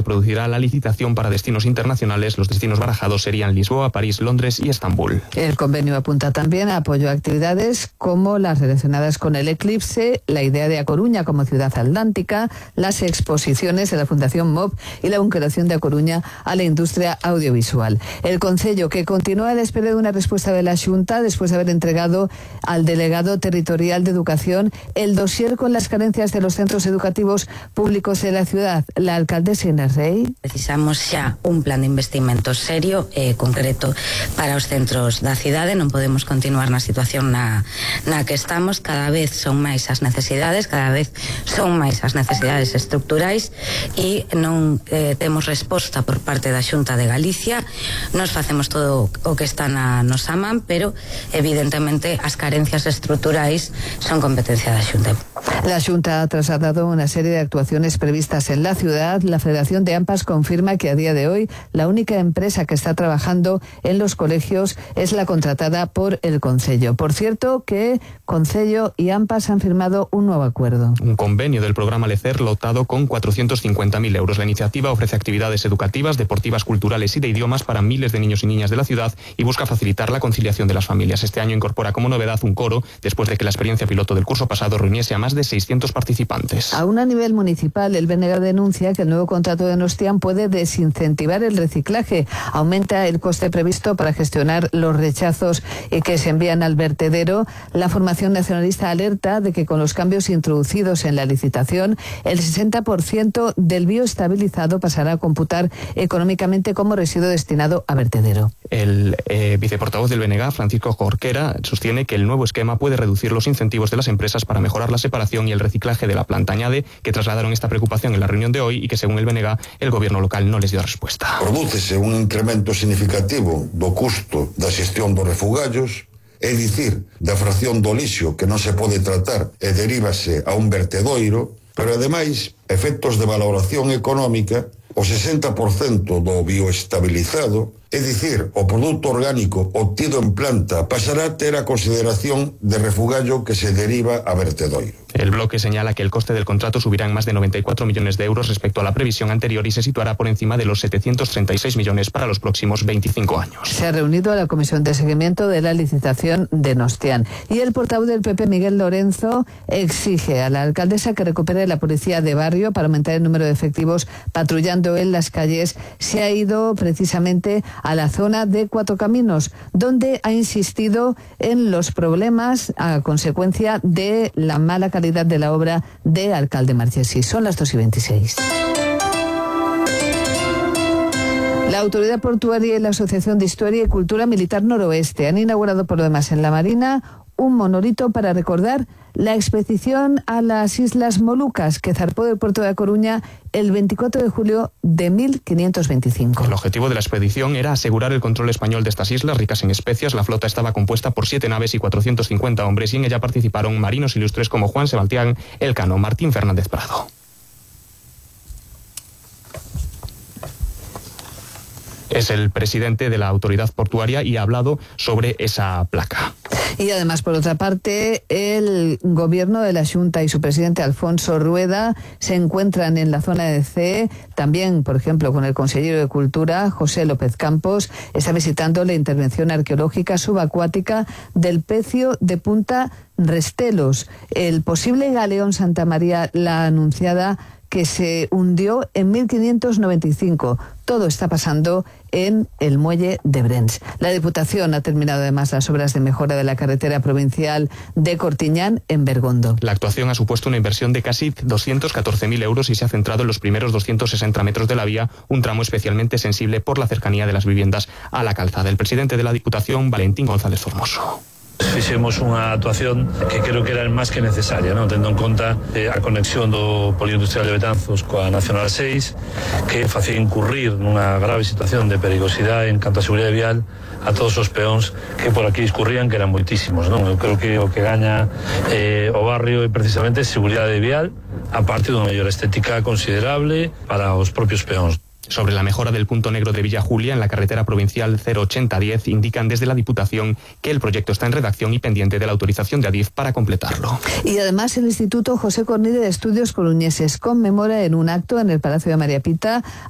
se producirá la licitación para destinos internacionales. Los destinos barajados serían Lisboa, París, Londres y Estambul. El convenio apunta también a apoyo a actividades como las relacionadas con el eclipse, la idea de A Coruña como ciudad atlántica, las exposiciones de la Fundación MOB y la vinculación de A Coruña a la industria audiovisual. El Concello, que continúa a la espera de una respuesta de la Xunta después de haber entregado al delegado territorial de Educación el dossier con las carencias de los centros educativos públicos de la ciudad. La alcaldesa Inés Rey. Precisamos xa un plan de investimento serio e concreto para os centros da cidade. Non podemos continuar na situación na que estamos. Cada vez son máis as necesidades, cada vez son máis as necesidades estructurais e non temos resposta por parte da Xunta de Galicia. Nos facemos todo o que está na nosa man, pero evidentemente as carencias estructurais son competencia da Xunta. La Xunta ha trasladado una serie de actuaciones previstas en la ciudad. La Federación de AMPAs confirma que a día de hoy la única empresa que está trabajando en los colegios es la contratada por el Concello. Por cierto, que Concello y AMPAs han firmado un nuevo acuerdo. Un convenio del programa LECER dotado con 450.000 euros. La iniciativa ofrece actividades educativas, deportivas, culturales y de idiomas para miles de niños y niñas de la ciudad y busca facilitar la conciliación de las familias. Este año incorpora como novedad un coro, después de que la experiencia piloto del curso pasado reuniese a más de 600 participantes. Aún a nivel municipal, el BNG denuncia que el nuevo contrato de Nostian puede desincentivar el reciclaje. Aumenta el coste previsto para gestionar los rechazos que se envían al vertedero. La formación nacionalista alerta de que con los cambios introducidos en la licitación, el 60% del bioestabilizado pasará a computar económicamente como residuo destinado a vertedero. El viceportavoz del BNG, Francisco Jorquera, sostiene que el nuevo esquema puede reducir los incentivos de las empresas para mejorar la separación y el reciclaje de la planta. Añade que trasladaron esta preocupación en la reunión de hoy y que, según el BNG, el gobierno local no les dio respuesta. Prodúcese un incremento significativo do custo da xestión dos refugallos, é dicir, da fracción do lixo que non se pode tratar e derívase a un vertedoiro, pero ademais, efectos de valoración económica, o 60% do bioestabilizado, é dicir, o produto orgánico obtido en planta pasará a ter a consideración de refugallo que se deriva a vertedoiro. El bloque señala que el coste del contrato subirá en más de 94 millones de euros respecto a la previsión anterior y se situará por encima de los 736 millones para los próximos 25 años. Se ha reunido la Comisión de Seguimiento de la licitación de Nostian y el portavoz del PP, Miguel Lorenzo, exige a la alcaldesa que recupere la policía de barrio para aumentar el número de efectivos patrullando en las calles. Se ha ido precisamente a la zona de Cuatro Caminos, donde ha insistido en los problemas a consecuencia de la mala calidad de la obra de Alcalde Marchesí. Son las 2:26. La Autoridad Portuaria y la Asociación de Historia y Cultura Militar Noroeste han inaugurado por lo demás en la Marina un monolito para recordar la expedición a las Islas Molucas que zarpó del puerto de A Coruña el 24 de julio de 1525. El objetivo de la expedición era asegurar el control español de estas islas ricas en especias. La flota estaba compuesta por 7 naves y 450 hombres y en ella participaron marinos ilustres como Juan Sebastián Elcano, Martín Fernández Prado. Es el presidente de la autoridad portuaria y ha hablado sobre esa placa. Y además, por otra parte, el gobierno de la Xunta y su presidente Alfonso Rueda se encuentran en la zona de CEE. También, por ejemplo, con el consejero de Cultura, José López Campos, está visitando la intervención arqueológica subacuática del Pecio de Punta Restelos. El posible galeón Santa María, la anunciada, que se hundió en 1595. Todo está pasando en el muelle de Brens. La Diputación ha terminado además las obras de mejora de la carretera provincial de Cortiñán en Bergondo. La actuación ha supuesto una inversión de casi 214.000 euros y se ha centrado en los primeros 260 metros de la vía, un tramo especialmente sensible por la cercanía de las viviendas a la calzada. El presidente de la Diputación, Valentín González Formoso. Fixemos unha actuación que creo que era máis que necesaria, non? Tendo en conta a conexión do Polígono Industrial de Betanzos coa Nacional 6, que facía incurrir nunha grave situación de perigosidade en canto a seguridade vial a todos os peóns que por aquí discurrían, que eran moitísimos, non? Eu creo que o que gaña o barrio é precisamente seguridade vial, a parte dunha mellora estética considerable para os propios peóns. Sobre la mejora del punto negro de Villa Julia en la carretera provincial 08010 indican desde la Diputación que el proyecto está en redacción y pendiente de la autorización de Adif para completarlo. Y además el Instituto José Cornide de Estudios Coruñeses conmemora en un acto en el Palacio de María Pita